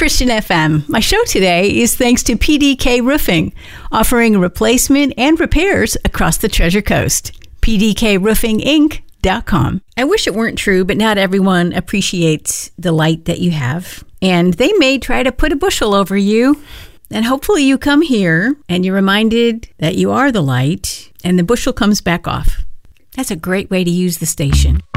Christian FM. My show today is thanks to PDK Roofing, offering replacement and repairs across the Treasure Coast. PDKRoofingInc.com. I wish it weren't true, but not everyone appreciates the light that you have. And they may try to put a bushel over you. And hopefully you come here and you're reminded that you are the light and the bushel comes back off. That's a great way to use the station.